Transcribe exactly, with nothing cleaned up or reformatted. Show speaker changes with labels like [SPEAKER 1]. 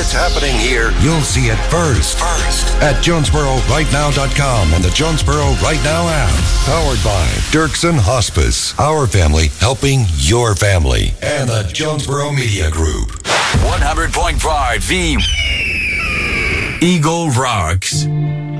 [SPEAKER 1] it's happening here, you'll see it first. First. At Jonesboro Right Now dot com and the Jonesboro Right Now app. Powered by Dirksen Hospice. Our family helping your family. And the Jonesboro Media Group.
[SPEAKER 2] one hundred point five The Eagle Rocks.